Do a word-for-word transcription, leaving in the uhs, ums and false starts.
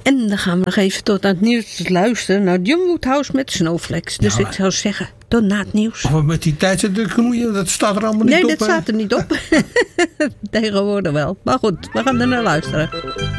En dan gaan we nog even tot aan het nieuws luisteren naar John Woodhouse met Snowflakes. Dus nou, ik zou zeggen, tot na het nieuws. Maar met die tijd zit de knoeien, dat staat er allemaal niet nee, op. Nee, dat staat er niet op. Tegenwoordig wel. Maar goed, we gaan er naar luisteren.